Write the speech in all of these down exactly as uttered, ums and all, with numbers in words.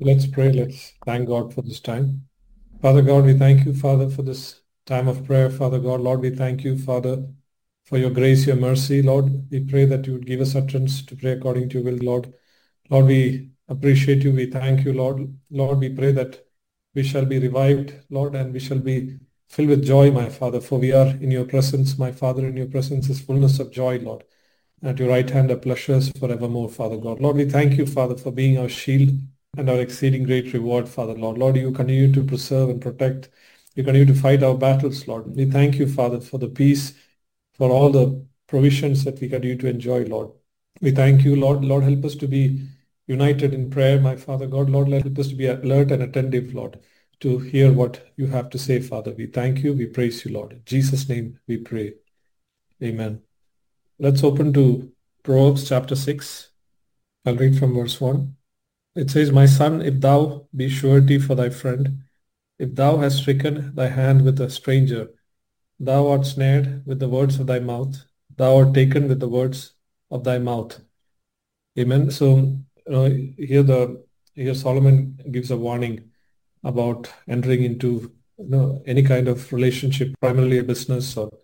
Let's pray. Let's thank God for this time. Father God, we thank you, Father, for this time of prayer. Father God, Lord, we thank you, Father, for your grace, your mercy. Lord, we pray that you would give us utterance to pray according to your will, Lord. Lord, we appreciate you. We thank you, Lord. Lord, we pray that we shall be revived, Lord, and we shall be filled with joy, my Father, for we are in your presence, my Father. In your presence is fullness of joy, Lord. At your right hand are pleasures forevermore, Father God. Lord, we thank you, Father, for being our shield and our exceeding great reward, Father, Lord. Lord, you continue to preserve and protect. You continue to fight our battles, Lord. We thank you, Father, for the peace, for all the provisions that we continue to enjoy, Lord. We thank you, Lord. Lord, help us to be united in prayer, my Father God. Lord, help us to be alert and attentive, Lord, to hear what you have to say, Father. We thank you. We praise you, Lord. In Jesus' name we pray. Amen. Let's open to Proverbs chapter six. I'll read from verse one. It says, My son, if thou be surety for thy friend, if thou hast stricken thy hand with a stranger, thou art snared with the words of thy mouth, thou art taken with the words of thy mouth. Amen. So you know, here the here Solomon gives a warning about entering into you know any kind of relationship, primarily a business or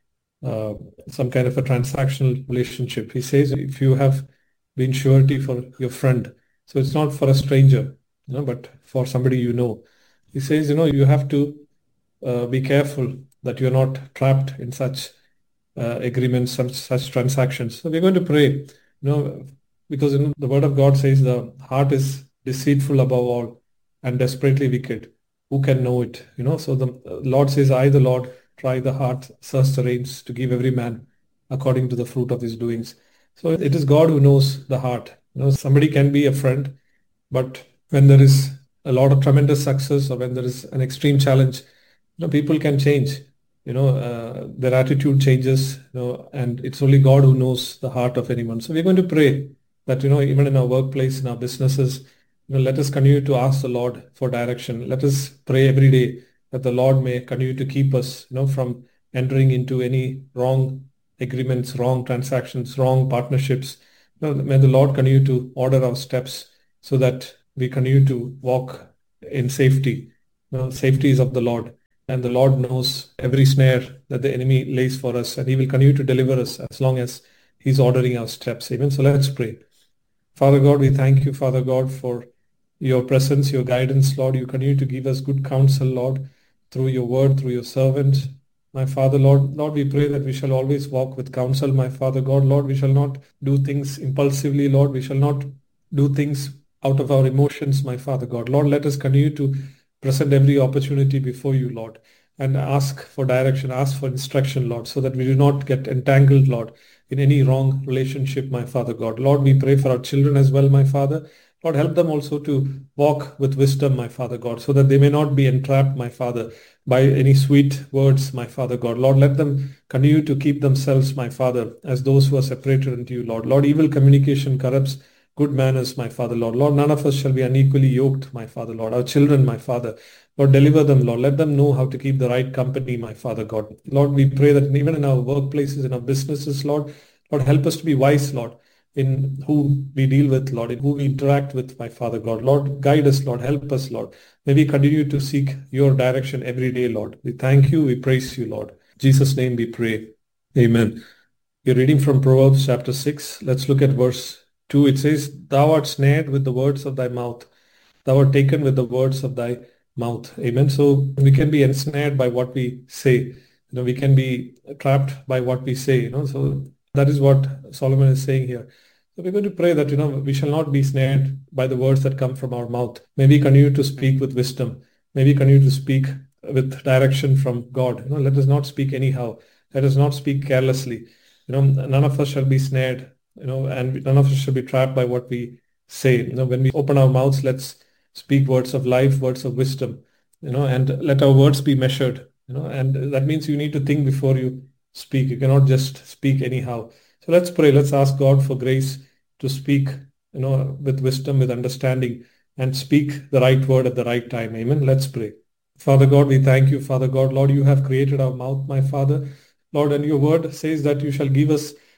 uh, some kind of a transactional relationship. He says if you have been surety for your friend, so it's not for a stranger, you know, but for somebody you know. He says, you know, you have to uh, be careful that you're not trapped in such uh, agreements, such, such transactions. So we're going to pray, you know, because you know, the word of God says the heart is deceitful above all and desperately wicked. Who can know it? You know, so the uh, Lord says, I, the Lord, try the heart, search the reins to give every man according to the fruit of his doings. So it is God who knows the heart. You know, somebody can be a friend, but when there is a lot of tremendous success or when there is an extreme challenge, you know, people can change. You know, uh, their attitude changes. You know, and it's only God who knows the heart of anyone. So we're going to pray that you know, even in our workplace, in our businesses, you know, let us continue to ask the Lord for direction. Let us pray every day that the Lord may continue to keep us, you know, from entering into any wrong agreements, wrong transactions, wrong partnerships. You know, may the Lord continue to order our steps so that we continue to walk in safety. You know, safety is of the Lord, and the Lord knows every snare that the enemy lays for us, and He will continue to deliver us as long as He's ordering our steps. Amen. So let's pray. Father God, we thank you, Father God, for your presence, your guidance, Lord. You continue to give us good counsel, Lord, through your word, through your servant. My Father, Lord, Lord, we pray that we shall always walk with counsel, my Father God. Lord, we shall not do things impulsively, Lord. We shall not do things out of our emotions, my Father God. Lord, let us continue to present every opportunity before you, Lord, and ask for direction, ask for instruction, Lord, so that we do not get entangled, Lord, in any wrong relationship, my Father God. Lord, we pray for our children as well, my Father. Lord, help them also to walk with wisdom, my Father God, so that they may not be entrapped, my Father, by any sweet words, my Father God. Lord, let them continue to keep themselves, my Father, as those who are separated unto you, Lord. Lord, evil communication corrupts good manners, my Father, Lord. Lord, none of us shall be unequally yoked, my Father, Lord. Our children, my Father, Lord, deliver them, Lord. Let them know how to keep the right company, my Father God. Lord, we pray that even in our workplaces, in our businesses, Lord, Lord, help us to be wise, Lord, in who we deal with, Lord, in who we interact with, my Father God. Lord, guide us, Lord. Help us, Lord. May we continue to seek your direction every day, Lord. We thank you. We praise you, Lord. In Jesus' name we pray. Amen. We're reading from Proverbs chapter six. Let's look at verse two. It says, Thou art snared with the words of thy mouth. Thou art taken with the words of thy mouth. Amen. So we can be ensnared by what we say. You know, we can be trapped by what we say. You know, so that is what Solomon is saying here. So we're going to pray that you know we shall not be snared by the words that come from our mouth. May we continue to speak with wisdom. May we continue to speak with direction from God. You know, let us not speak anyhow. Let us not speak carelessly. You know, none of us shall be snared. You know, and none of us shall be trapped by what we say. You know, when we open our mouths, let's speak words of life, words of wisdom. You know, and let our words be measured. You know, and that means you need to think before you speak. You cannot just speak anyhow. So let's pray. Let's ask God for grace to speak, you know, with wisdom, with understanding, and speak the right word at the right time. Amen. Let's pray. Father God, we thank you, Father God. Lord, you have created our mouth, my Father. Lord, and your word says that you shall give us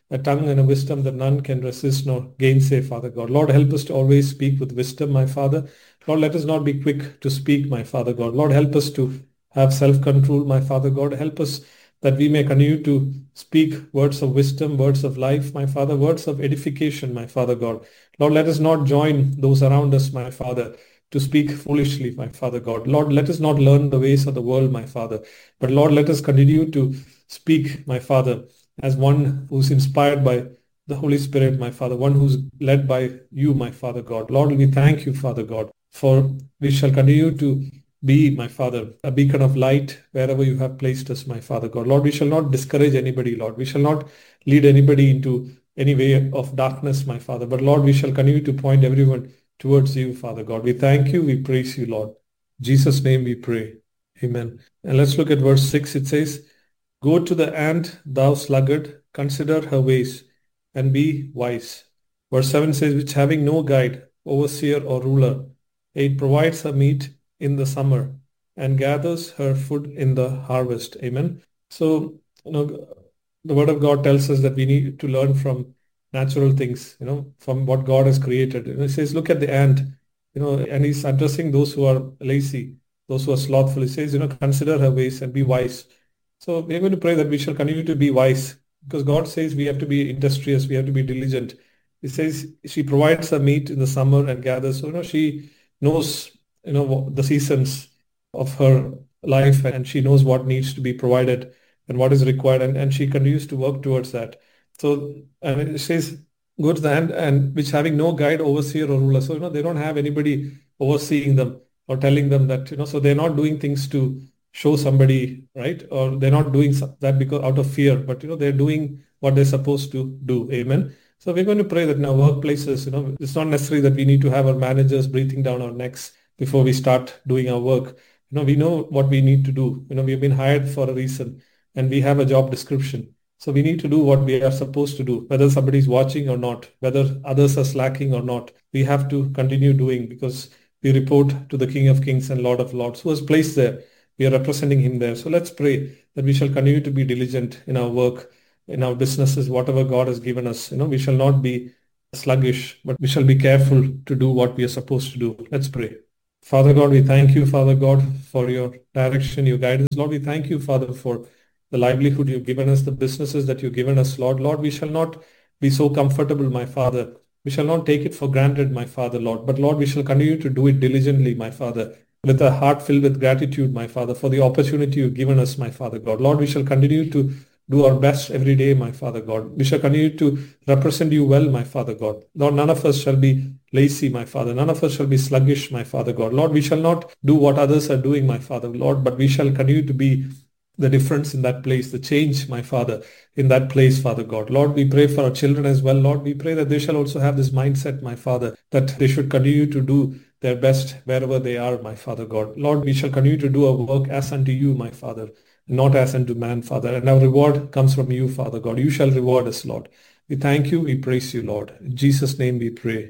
a tongue and a wisdom that none can resist nor gainsay, Father God. Lord, help us to always speak with wisdom, my Father. Lord, let us not be quick to speak, my Father God. Lord, help us to have self-control, my Father God. Help us that we may continue to speak words of wisdom, words of life, my Father, words of edification, my Father God. Lord, let us not join those around us, my Father, to speak foolishly, my Father God. Lord, let us not learn the ways of the world, my Father. But Lord, let us continue to speak, my Father, as one who's inspired by the Holy Spirit, my Father, one who's led by you, my Father God. Lord, we thank you, Father God, for we shall continue to be, my Father, a beacon of light wherever you have placed us, my Father God. Lord, we shall not discourage anybody, Lord. We shall not lead anybody into any way of darkness, my Father. But Lord, we shall continue to point everyone towards you, Father God. We thank you. We praise you, Lord. In Jesus' name we pray. Amen. And let's look at verse six. It says, "Go to the ant, thou sluggard, consider her ways, and be wise." Verse seven says, "Which having no guide, overseer, or ruler, it provides her meat in the summer and gathers her food in the harvest." Amen. So, you know, the word of God tells us that we need to learn from natural things, you know, from what God has created. And it says, look at the ant, you know, and he's addressing those who are lazy, those who are slothful. He says, you know, consider her ways and be wise. So we're going to pray that we shall continue to be wise, because God says we have to be industrious, we have to be diligent. He says she provides her meat in the summer and gathers. So, you know, she knows, you know, the seasons of her life, and she knows what needs to be provided and what is required, and, and she continues to work towards that. So, and it says, go to the ant, and which having no guide, overseer, or ruler. So, you know, they don't have anybody overseeing them or telling them that, you know, so they're not doing things to show somebody, right? Or they're not doing that because out of fear, but, you know, they're doing what they're supposed to do. Amen. So we're going to pray that in our workplaces, you know, it's not necessary that we need to have our managers breathing down our necks before we start doing our work. You know, we know what we need to do. You know, we've been hired for a reason, and we have a job description. So we need to do what we are supposed to do, whether somebody's watching or not, whether others are slacking or not. We have to continue doing, because we report to the King of Kings and Lord of Lords, who was placed there. We are representing him there. So let's pray that we shall continue to be diligent in our work, in our businesses, whatever God has given us. You know, we shall not be sluggish, but we shall be careful to do what we are supposed to do. Let's pray. Father God, we thank you, Father God, for your direction, your guidance. Lord, we thank you, Father, for the livelihood you've given us, the businesses that you've given us, Lord. Lord, we shall not be so comfortable, my Father. We shall not take it for granted, my Father, Lord. But Lord, we shall continue to do it diligently, my Father, with a heart filled with gratitude, my Father, for the opportunity you've given us, my Father God. Lord, we shall continue to do our best every day, my Father God. We shall continue to represent you well, my Father God. Lord, none of us shall be lazy, my Father. None of us shall be sluggish, my Father God. Lord, we shall not do what others are doing, my Father, Lord, but we shall continue to be the difference in that place, the change, my Father, in that place, Father God. Lord, we pray for our children as well. Lord, we pray that they shall also have this mindset, my Father, that they should continue to do their best wherever they are, my Father God. Lord, we shall continue to do our work as unto you, my Father, not as unto man, Father. And our reward comes from you, Father God. You shall reward us, Lord. We thank you. We praise you, Lord. In Jesus' name we pray.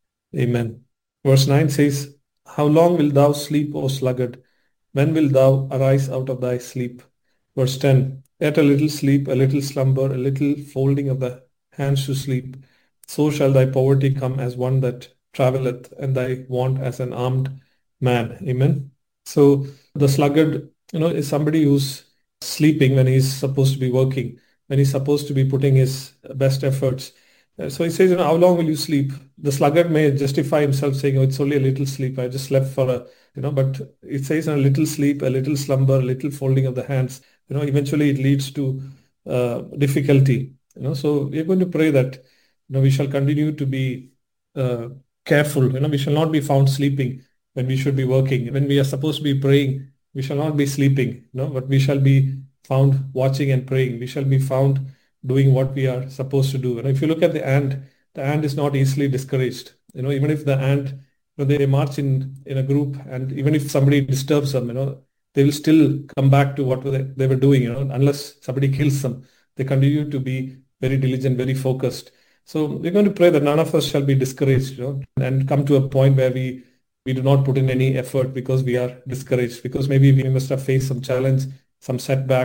Amen. Verse nine says, "How long wilt thou sleep, O sluggard? When wilt thou arise out of thy sleep?" Verse ten, "Yet a little sleep, a little slumber, a little folding of the hands to sleep. So shall thy poverty come as one that traveleth, and thy want as an armed man." Amen. So the sluggard, you know, is somebody who's sleeping when he's supposed to be working, when he's supposed to be putting his best efforts. So he says, you know, how long will you sleep? The sluggard may justify himself saying, oh, it's only a little sleep. I just slept for a, you know, but it says a little sleep, a little slumber, a little folding of the hands. You know, eventually it leads to uh, difficulty. You know, so we're going to pray that, you know, we shall continue to be uh, careful. You know, we shall not be found sleeping when we should be working. When we are supposed to be praying, we shall not be sleeping. You know, but we shall be found watching and praying. We shall be found doing what we are supposed to do. And if you look at the ant, the ant is not easily discouraged. You know, even if the ant, you know, they march in in a group, and even if somebody disturbs them, you know, they will still come back to what they, they were doing. You know, unless somebody kills them, they continue to be very diligent, very focused. So we're going to pray that none of us shall be discouraged, you know, and come to a point where we we do not put in any effort because we are discouraged, because maybe we must have faced some challenge, some setback,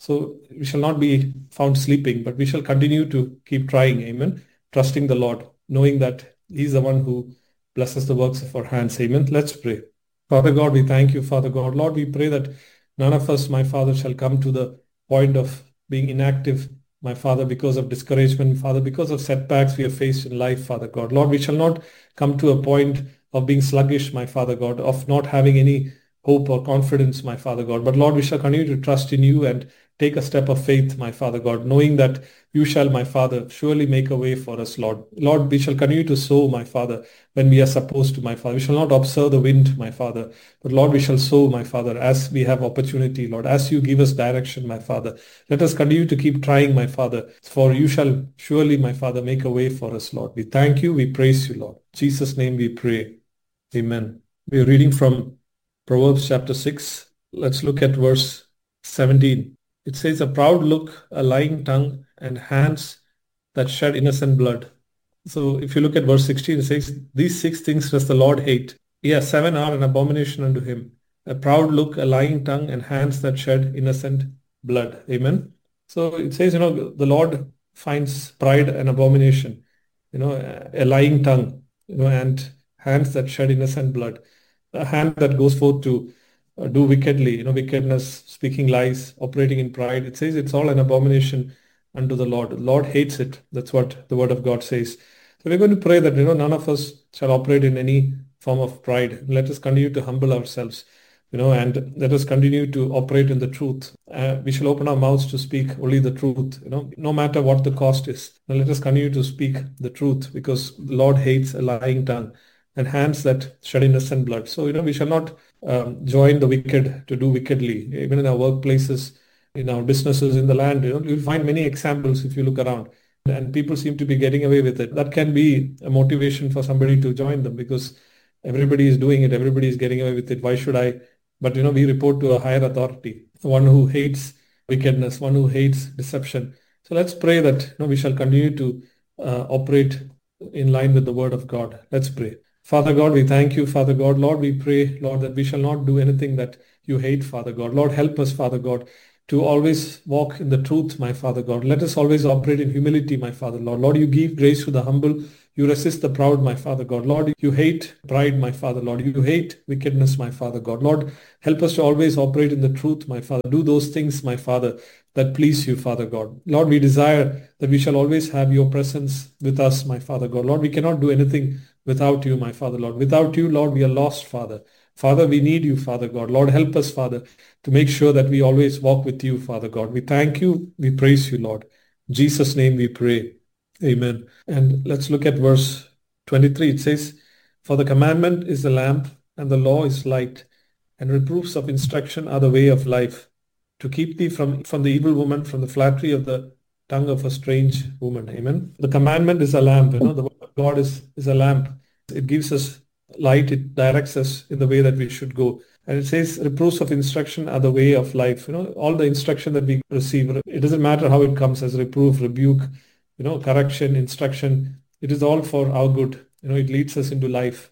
So we shall not be found sleeping, but we shall continue to keep trying. Amen. Trusting the Lord, knowing that He's the one who blesses the works of our hands. Amen. Let's pray. Father God, we thank you, Father God. Lord, we pray that none of us, my Father, shall come to the point of being inactive, my Father, because of discouragement, Father, because of setbacks we have faced in life, Father God. Lord, we shall not come to a point of being sluggish, my Father God, of not having any hope or confidence, my Father God. But Lord, we shall continue to trust in you and take a step of faith, my Father God, knowing that you shall, my Father, surely make a way for us, Lord. Lord, we shall continue to sow, my Father, when we are supposed to, my Father. We shall not observe the wind, my Father, but Lord, we shall sow, my Father, as we have opportunity, Lord, as you give us direction, my Father. Let us continue to keep trying, my Father, for you shall surely, my Father, make a way for us, Lord. We thank you, we praise you, Lord. In Jesus' name we pray. Amen. We are reading from Proverbs chapter six. Let's look at verse seventeen. It says, a proud look, a lying tongue, and hands that shed innocent blood. So if you look at verse sixteen, it says, these six things does the Lord hate. Yes, seven are an abomination unto him. A proud look, a lying tongue, and hands that shed innocent blood. Amen. So it says, you know, the Lord finds pride an abomination, you know, a lying tongue, you know, and hands that shed innocent blood. A hand that goes forth to uh, do wickedly, you know, wickedness, speaking lies, operating in pride. It says it's all an abomination unto the Lord. The Lord hates it. That's what the word of God says. So we're going to pray that, you know, none of us shall operate in any form of pride. Let us continue to humble ourselves, you know, and let us continue to operate in the truth. Uh, we shall open our mouths to speak only the truth, you know, no matter what the cost is. Now let us continue to speak the truth, because the Lord hates a lying tongue and hands that shed innocent blood. So, you know, we shall not um, join the wicked to do wickedly, even in our workplaces, in our businesses, in the land. You know, you'll find many examples if you look around, and people seem to be getting away with it. That can be a motivation for somebody to join them, because everybody is doing it, everybody is getting away with it. Why should I? But, you know, we report to a higher authority, one who hates wickedness, one who hates deception. So let's pray that, you know, we shall continue to uh, operate in line with the word of God. Let's pray. Father God, we thank you, Father God. Lord, we pray, Lord, that we shall not do anything that you hate, Father God. Lord, help us, Father God, to always walk in the truth, my Father God. Let us always operate in humility, my Father Lord. Lord, you give grace to the humble. You resist the proud, my Father God. Lord, you hate pride, my Father Lord. You hate wickedness, my Father God. Lord, help us to always operate in the truth, my Father. Do those things, my Father, that please you, Father God. Lord, we desire that we shall always have your presence with us, my Father God. Lord, we cannot do anything without you, my Father Lord. Without you, Lord, we are lost, Father. Father, we need you, Father God. Lord, help us, Father, to make sure that we always walk with you, Father God. We thank you. We praise you, Lord. In Jesus' name we pray. Amen. And let's look at verse twenty-three. It says, for the commandment is the lamp, and the law is light, and reproofs of instruction are the way of life, to keep thee from, from the evil woman, from the flattery of the tongue of a strange woman. Amen. The commandment is a lamp. You know, the word of God is, is a lamp. It gives us light. It directs us in the way that we should go. And it says reproofs of instruction are the way of life. You know, all the instruction that we receive, it doesn't matter how it comes, as reproof, rebuke, you know, correction, instruction. It is all for our good. You know, it leads us into life.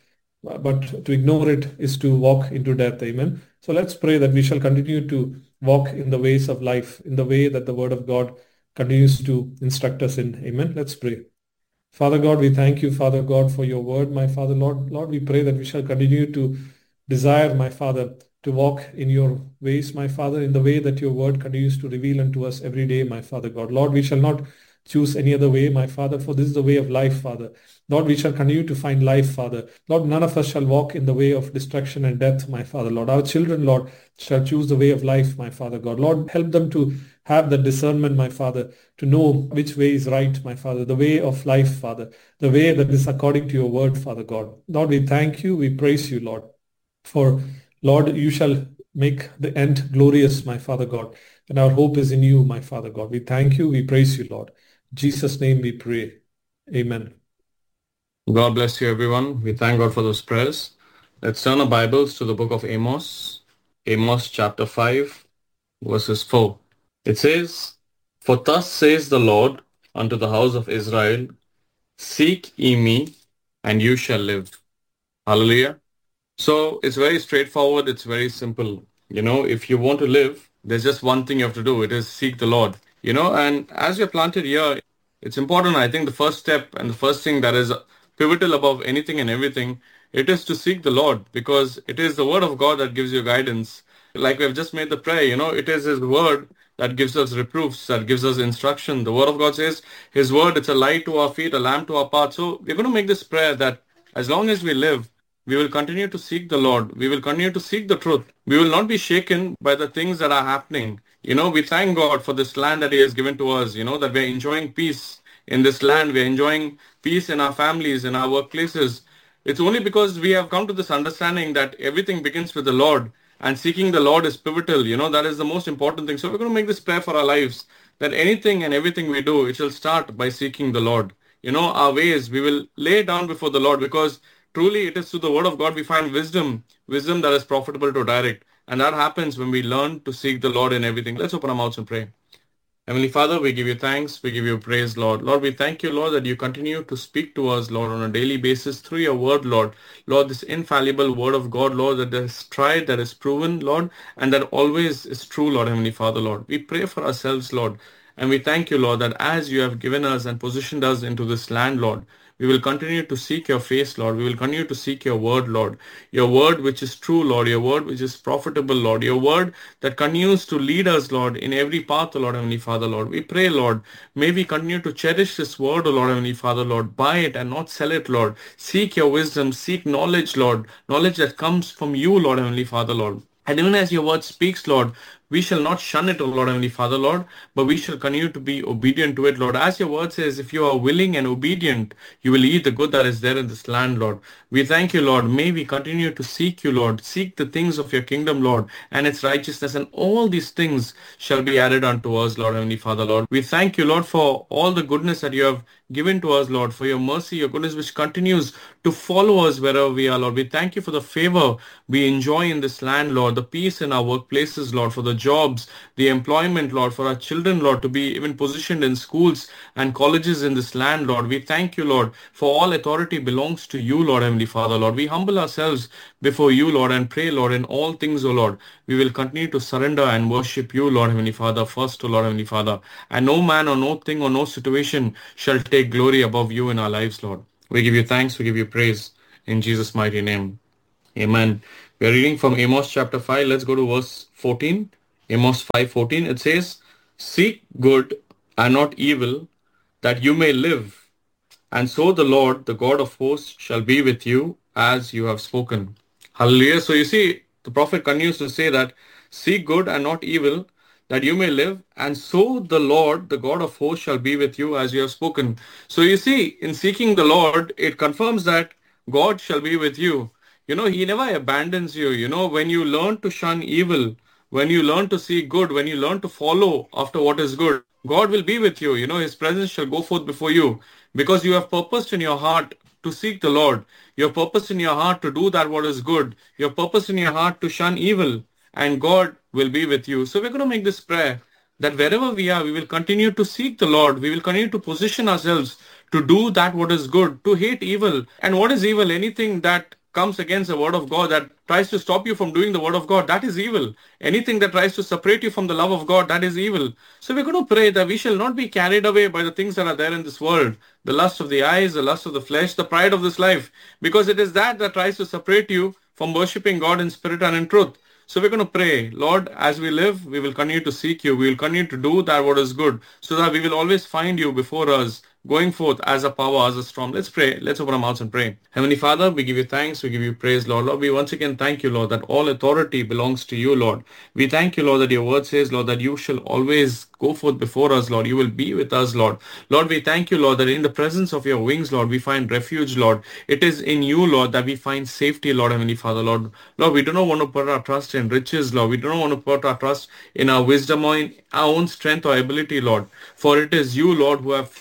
But to ignore it is to walk into death. Amen. So let's pray that we shall continue to walk in the ways of life, in the way that the word of God continues to instruct us in. Amen. Let's pray. Father God, we thank you, Father God, for your word, my Father. Lord, Lord, we pray that we shall continue to desire, my Father, to walk in your ways, my Father, in the way that your word continues to reveal unto us every day, my Father God. Lord, we shall not choose any other way, my Father, for this is the way of life, Father. Lord, we shall continue to find life, Father. Lord, none of us shall walk in the way of destruction and death, my Father, Lord. Our children, Lord, shall choose the way of life, my Father God. Lord, help them to have the discernment, my Father, to know which way is right, my Father, the way of life, Father, the way that is according to your word, Father God. Lord, we thank you, we praise you, Lord. For, Lord, you shall make the end glorious, my Father God, and our hope is in you, my Father God. We thank you, we praise you, Lord. In Jesus' name we pray. Amen. God bless you, everyone. We thank God for those prayers. Let's turn our Bibles to the book of Amos, Amos chapter five, verses four. It says, for thus says the Lord unto the house of Israel, seek ye me, and you shall live. Hallelujah. So it's very straightforward. It's very simple. You know, if you want to live, There's just one thing you have to do. It is seek the Lord. You know, and as you're planted here, it's important. I think the first step and the first thing that is pivotal above anything and everything, it is to seek the Lord, because it is the word of God that gives you guidance. Like we've just made the prayer, you know, it is his word that gives us reproofs, that gives us instruction. The word of God says his word, it's a light to our feet, a lamp to our path. So we're going to make this prayer that as long as we live, we will continue to seek the Lord. We will continue to seek the truth. We will not be shaken by the things that are happening. You know, we thank God for this land that he has given to us, you know, that we're enjoying peace in this land. We're enjoying peace in our families, in our workplaces. It's only because we have come to this understanding that everything begins with the Lord, and seeking the Lord is pivotal. You know, that is the most important thing. So we're going to make this prayer for our lives, that anything and everything we do, it shall start by seeking the Lord. You know, our ways, we will lay down before the Lord, because truly it is through the word of God we find wisdom, wisdom that is profitable to direct. And that happens when we learn to seek the Lord in everything. Let's open our mouths and pray. Heavenly Father, we give you thanks, we give you praise, Lord. Lord, we thank you, Lord, that you continue to speak to us, Lord, on a daily basis through your word, Lord. Lord, this infallible word of God, Lord, that is tried, that is proven, Lord, and that always is true, Lord, Heavenly Father, Lord. We pray for ourselves, Lord, and we thank you, Lord, that as you have given us and positioned us into this land, Lord, we will continue to seek your face, Lord. We will continue to seek your word, Lord. Your word which is true, Lord. Your word which is profitable, Lord. Your word that continues to lead us, Lord, in every path, O Lord, Heavenly Father, Lord. We pray, Lord, may we continue to cherish this word, O Lord, Heavenly Father, Lord. Buy it and not sell it, Lord. Seek your wisdom. Seek knowledge, Lord. Knowledge that comes from you, Lord, Heavenly Father, Lord. And even as your word speaks, Lord, we shall not shun it, O Lord, Heavenly Father, Lord, but we shall continue to be obedient to it, Lord. As your word says, if you are willing and obedient, you will eat the good that is there in this land, Lord. We thank you, Lord. May we continue to seek you, Lord. Seek the things of your kingdom, Lord, and its righteousness, and all these things shall be added unto us, Lord, Heavenly Father, Lord. We thank you, Lord, for all the goodness that you have given to us, Lord, for your mercy, your goodness, which continues to follow us wherever we are, Lord. We thank you for the favor we enjoy in this land, Lord, the peace in our workplaces, Lord, for the jobs, the employment, Lord, for our children, Lord, to be even positioned in schools and colleges in this land, Lord. We thank you, Lord, for all authority belongs to you, Lord, Heavenly Father, Lord. We humble ourselves before you, Lord, and pray, Lord, in all things, O Lord. We will continue to surrender and worship you, Lord, Heavenly Father, first, O Lord, Heavenly Father. And no man or no thing or no situation shall take glory above you in our lives, Lord. We give you thanks, we give you praise in Jesus' mighty name. Amen. We are reading from Amos chapter five. Let's go to verse fourteen. Amos five fourteen. It says, seek good and not evil, that you may live. And so the Lord, the God of hosts, shall be with you as you have spoken. Hallelujah. So you see, the prophet continues to say that seek good and not evil, that you may live. And so the Lord, the God of hosts, shall be with you as you have spoken. So you see, in seeking the Lord, it confirms that God shall be with you. You know, he never abandons you. You know, when you learn to shun evil, when you learn to see good, when you learn to follow after what is good, God will be with you. You know, his presence shall go forth before you, because you have purposed in your heart to seek the Lord. You have purposed in your heart to do that what is good. You have purposed in your heart to shun evil, and God will be with you. So we're going to make this prayer that wherever we are, we will continue to seek the Lord. We will continue to position ourselves to do that what is good, to hate evil. And what is evil? Anything that comes against the word of God, that tries to stop you from doing the word of God, that is evil. Anything that tries to separate you from the love of God, that is evil. So we're going to pray that we shall not be carried away by the things that are there in this world, the lust of the eyes, the lust of the flesh, the pride of this life, because it is that that tries to separate you from worshiping God in spirit and in truth. So we're going to pray, Lord, as we live, we will continue to seek you. We will continue to do that what is good, so that we will always find you before us, going forth as a power, as a storm. Let's pray. Let's open our mouths and pray. Heavenly Father, we give you thanks. We give you praise, Lord. Lord, we once again thank you, Lord, that all authority belongs to you, Lord. We thank you, Lord, that your word says, Lord, that you shall always go forth before us, Lord. You will be with us, Lord. Lord, we thank you, Lord, that in the presence of your wings, Lord, we find refuge, Lord. It is in you, Lord, that we find safety, Lord, Heavenly Father, Lord. Lord, we do not want to put our trust in riches, Lord. We do not want to put our trust in our wisdom or in our own strength or ability, Lord. For it is you, Lord, who have carried us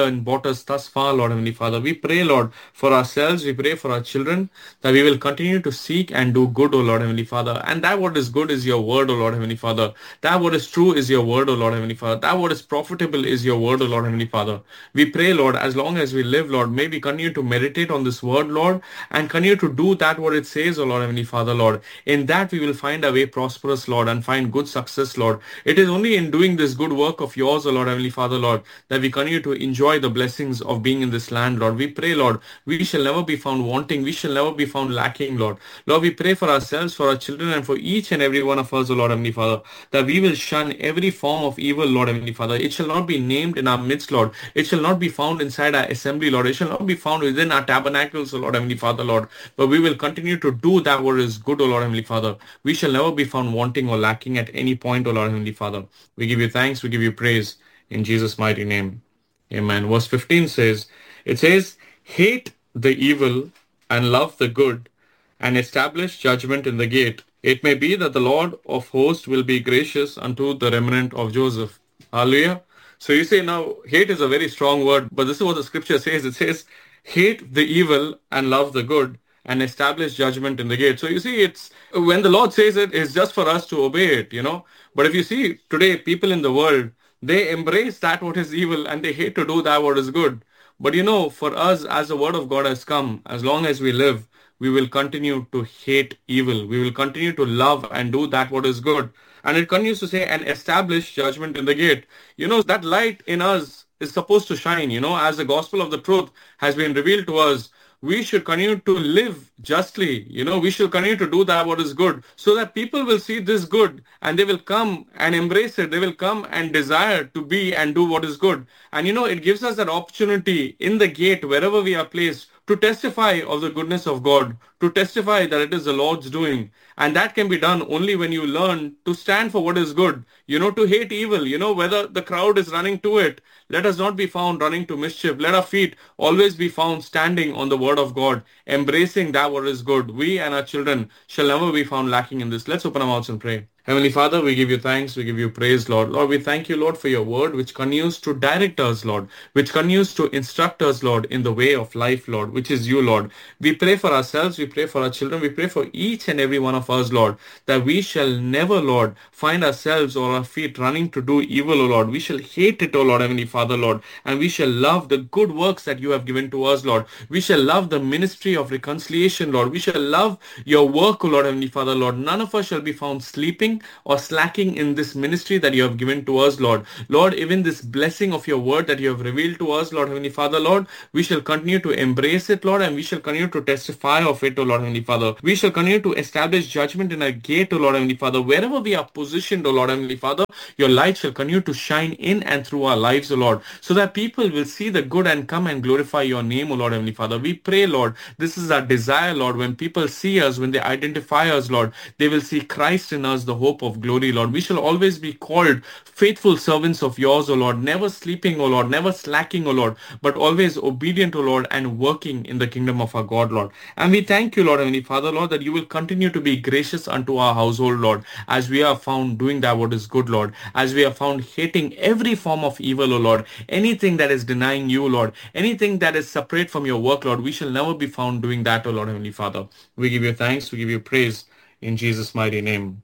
and brought us thus far, Lord Heavenly Father. We pray, Lord, for ourselves. We pray for our children that we will continue to seek and do good, O Lord Heavenly Father. And that what is good is your word, O Lord Heavenly Father. That what is true is your word, O Lord Heavenly Father. That what is profitable is your word, O Lord Heavenly Father. We pray, Lord, as long as we live, Lord, may we continue to meditate on this word, Lord, and continue to do that what it says, O Lord Heavenly Father, Lord. In that we will find our way prosperous, Lord, and find good success, Lord. It is only in doing this good work of yours, O Lord Heavenly Father, Lord, that we continue to enjoy the blessings of being in this land, Lord. We pray, Lord, we shall never be found wanting. We shall never be found lacking, Lord. Lord, we pray for ourselves, for our children, and for each and every one of us, O Lord Heavenly Father, that we will shun every form of evil, Lord Heavenly Father. It shall not be named in our midst, Lord. It shall not be found inside our assembly, Lord. It shall not be found within our tabernacles, O Lord Heavenly Father, Lord. But we will continue to do that what is good, O Lord Heavenly Father. We shall never be found wanting or lacking at any point, O Lord Heavenly Father. We give you thanks, we give you praise in Jesus' mighty name. Amen. Verse fifteen says, it says, hate the evil and love the good, and establish judgment in the gate. It may be that the Lord of hosts will be gracious unto the remnant of Joseph. Hallelujah. So you say now, hate is a very strong word, but this is what the scripture says. It says, hate the evil and love the good, and establish judgment in the gate. So you see, it's when the Lord says it, it's just for us to obey it, you know. But if you see today, people in the world, they embrace that what is evil and they hate to do that what is good. But you know, for us, as the word of God has come, as long as we live, we will continue to hate evil. We will continue to love and do that what is good. And it continues to say, and establish judgment in the gate. You know, that light in us is supposed to shine, you know, as the gospel of the truth has been revealed to us. We should continue to live justly. You know, we should continue to do that what is good, so that people will see this good and they will come and embrace it. They will come and desire to be and do what is good. And you know, it gives us that opportunity in the gate, wherever we are placed, to testify of the goodness of God, to testify that it is the Lord's doing. And that can be done only when you learn to stand for what is good, you know, to hate evil, you know, whether the crowd is running to it. Let us not be found running to mischief. Let our feet always be found standing on the word of God, embracing that what is good. We and our children shall never be found lacking in this. Let's open our mouths and pray. Heavenly Father, we give you thanks, we give you praise, Lord. Lord, we thank you, Lord, for your word, which continues to direct us, Lord, which continues to instruct us, Lord, in the way of life, Lord, which is you, Lord. We pray for ourselves, we pray for our children, we pray for each and every one of us, Lord, that we shall never, Lord, find ourselves or our feet running to do evil, O Lord. We shall hate it, O Lord, Heavenly Father, Lord, and we shall love the good works that you have given to us, Lord. We shall love the ministry of reconciliation, Lord. We shall love your work, O Lord, Heavenly Father, Lord. None of us shall be found sleeping or slacking in this ministry that you have given to us, Lord. Lord, even this blessing of your word that you have revealed to us, Lord, Heavenly Father, Lord, we shall continue to embrace it, Lord, and we shall continue to testify of it, O Lord, Heavenly Father. We shall continue to establish judgment in our gate, O Lord, Heavenly Father. Wherever we are positioned, O Lord, Heavenly Father, your light shall continue to shine in and through our lives, O Lord, so that people will see the good and come and glorify your name, O Lord, Heavenly Father. We pray, Lord, this is our desire, Lord, when people see us, when they identify us, Lord, they will see Christ in us, the hope of glory, Lord. We shall always be called faithful servants of yours, O Lord, never sleeping, O Lord, never slacking, O Lord, but always obedient, O Lord, and working in the kingdom of our God, Lord. And we thank you, Lord, Heavenly Father, Lord, that you will continue to be gracious unto our household, Lord, as we are found doing that what is good, Lord, as we are found hating every form of evil, O Lord, anything that is denying you, Lord, anything that is separate from your work, Lord, we shall never be found doing that, O Lord, Heavenly Father. We give you thanks, we give you praise in Jesus' mighty name.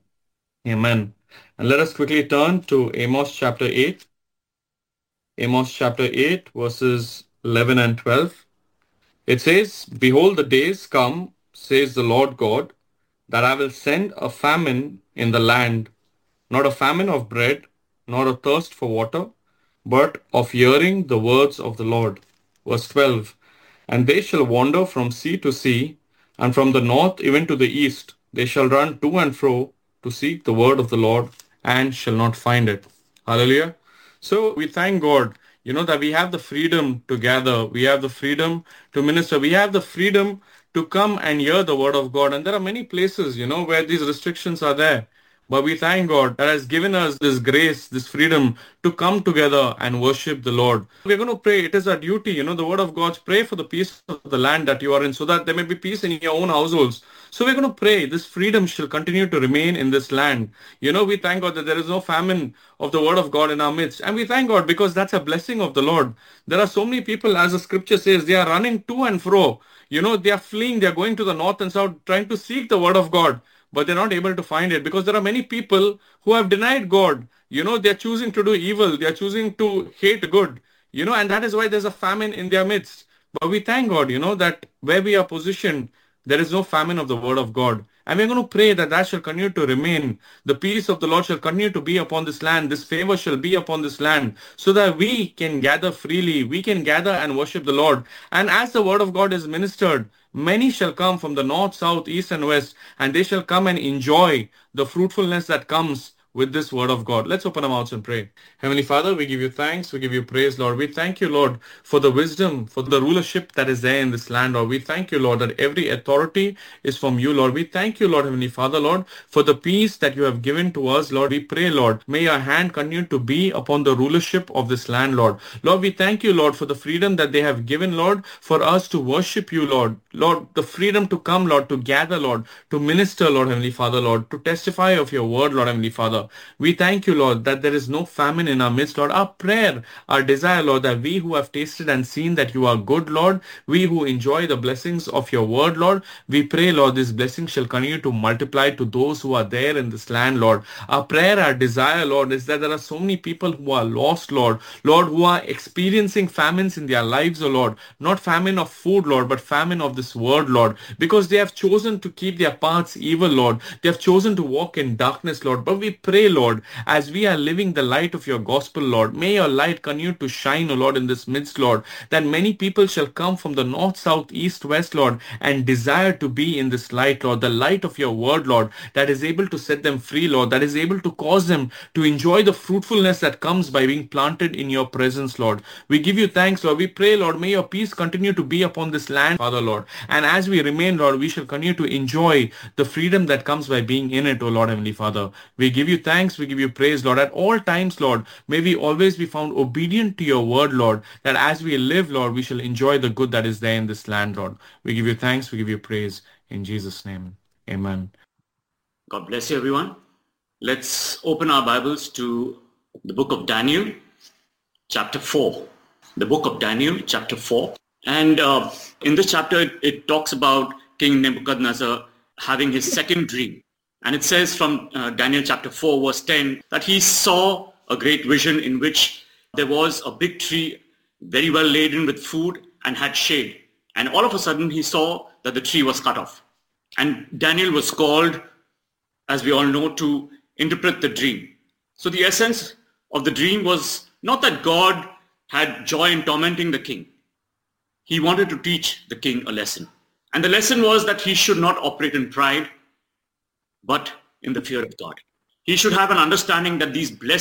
Amen. And let us quickly turn to Amos chapter eight. Amos chapter eight, verses eleven and twelve. It says, behold, the days come, says the Lord God, that I will send a famine in the land, not a famine of bread, nor a thirst for water, but of hearing the words of the Lord. Verse twelve. And they shall wander from sea to sea, and from the north even to the east. They shall run to and fro to seek the word of the Lord, and shall not find it. Hallelujah. So we thank God, you know, that we have the freedom to gather. We have the freedom to minister. We have the freedom to come and hear the word of God. And there are many places, you know, where these restrictions are there. But we thank God that has given us this grace, this freedom to come together and worship the Lord. We're going to pray. It is our duty. You know, the word of God, pray for the peace of the land that you are in so that there may be peace in your own households. So we're going to pray this freedom shall continue to remain in this land. You know, we thank God that there is no famine of the word of God in our midst. And we thank God because that's a blessing of the Lord. There are so many people, as the scripture says, they are running to and fro. You know, they are fleeing, they are going to the north and south, trying to seek the word of God, but they're not able to find it because there are many people who have denied God. You know, they're choosing to do evil, they're choosing to hate good, you know, and that is why there's a famine in their midst. But we thank God, you know, that where we are positioned, there is no famine of the word of God. And we're going to pray that that shall continue to remain. The peace of the Lord shall continue to be upon this land. This favor shall be upon this land so that we can gather freely. We can gather and worship the Lord. And as the word of God is ministered, many shall come from the north, south, east, and west, and they shall come and enjoy the fruitfulness that comes with this word of God. Let's open our mouths and pray. Heavenly Father, we give you thanks. We give you praise, Lord. We thank you, Lord, for the wisdom, for the rulership that is there in this land, Lord. We thank you, Lord, that every authority is from you, Lord. We thank you, Lord, Heavenly Father, Lord, for the peace that you have given to us, Lord. We pray, Lord, may your hand continue to be upon the rulership of this land, Lord. Lord, we thank you, Lord, for the freedom that they have given, Lord, for us to worship you, Lord. Lord, the freedom to come, Lord, to gather, Lord, to minister, Lord, Heavenly Father, Lord, to testify of your word, Lord, Heavenly Father. We thank you, Lord, that there is no famine in our midst, Lord. Our prayer, our desire, Lord, that we who have tasted and seen that you are good, Lord, we who enjoy the blessings of your word, Lord, we pray, Lord, this blessing shall continue to multiply to those who are there in this land, Lord. Our prayer, our desire, Lord, is that there are so many people who are lost, Lord, Lord, who are experiencing famines in their lives, O Lord, not famine of food, Lord, but famine of this word, Lord, because they have chosen to keep their paths evil, Lord. They have chosen to walk in darkness, Lord. But we pray, Lord, as we are living the light of your gospel, Lord, may your light continue to shine, O Lord, in this midst, Lord, that many people shall come from the north, south, east, west, Lord, and desire to be in this light, Lord, the light of your word, Lord, that is able to set them free, Lord, that is able to cause them to enjoy the fruitfulness that comes by being planted in your presence, Lord. We give you thanks, Lord. We pray, Lord, may your peace continue to be upon this land, Father, Lord. And as we remain, Lord, we shall continue to enjoy the freedom that comes by being in it, O Lord, Heavenly Father. We give you thanks. We give you praise, Lord. At all times, Lord, may we always be found obedient to your word, Lord, that as we live, Lord, we shall enjoy the good that is there in this land, Lord. We give you thanks. We give you praise. In Jesus' name, amen. God bless you, everyone. Let's open our Bibles to the book of Daniel, chapter four. The book of Daniel, chapter four. And uh, in this chapter, it, it talks about King Nebuchadnezzar having his second dream. And it says from uh, Daniel chapter four, verse ten, that he saw a great vision in which there was a big tree very well laden with food and had shade. And all of a sudden, he saw that the tree was cut off. And Daniel was called, as we all know, to interpret the dream. So the essence of the dream was not that God had joy in tormenting the king. He wanted to teach the king a lesson. And the lesson was that he should not operate in pride, but in the fear of God. He should have an understanding that these blessings